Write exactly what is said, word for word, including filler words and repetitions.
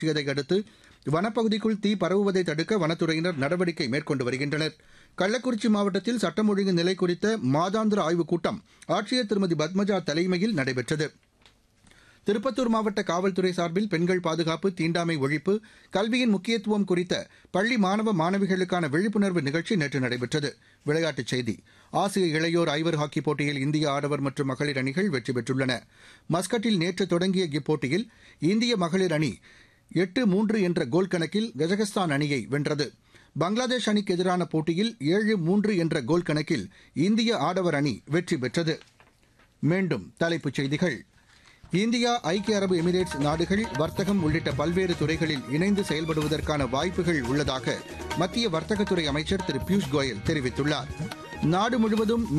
இதை அடுத்து வனப்பகுதிக்குள் தீ பரவுவதை தடுக்க வனத்துறையினர் நடவடிக்கை மேற்கொண்டு வருகின்றனர். கள்ளக்குறிச்சி மாவட்டத்தில் சட்டம் ஒழுங்கு நிலை குறித்த மாதாந்திர ஆய்வுக் கூட்டம் ஆட்சியர் திருமதி பத்மஜா தலைமையில் நடைபெற்றது. திருப்பத்தூர் மாவட்ட காவல்துறை சார்பில் பெண்கள் பாதுகாப்பு, தீண்டாமை ஒழிப்பு, கல்வியின் முக்கியத்துவம் குறித்த பள்ளி மாணவ மாணவிகளுக்கான விழிப்புணர்வு நிகழ்ச்சி நேற்று நடைபெற்றது. விளையாட்டுச் செய்தி. ஆசிய இளையோர் ஐவர் ஹாக்கி போட்டியில் இந்திய ஆடவர் மற்றும் மகளிர் அணிகள் வெற்றி பெற்றுள்ளன. மஸ்கட்டில் நேற்று தொடங்கிய இப்போட்டியில் இந்திய மகளிர் அணி எட்டு மூன்று என்ற கோல் கணக்கில் கஜகஸ்தான் அணியை வென்றது. பங்களாதேஷ் அணிக்கு எதிரான போட்டியில் ஏழு மூன்று என்ற கோல் கணக்கில் இந்திய ஆடவர் அணி வெற்றி பெற்றது. மீண்டும் தலைப்புச் செய்திகள். இந்தியா, ஐக்கிய அரபு எமிரேட்ஸ் நாடுகள் வர்த்தகம் உள்ளிட்ட பல்வேறு துறைகளில் இணைந்து செயல்படுவதற்கான வாய்ப்புகள் உள்ளதாக மத்திய வர்த்தகத்துறை அமைச்சர் திரு பியூஷ் கோயல் தெரிவித்துள்ளார். நாடு முழுவதும்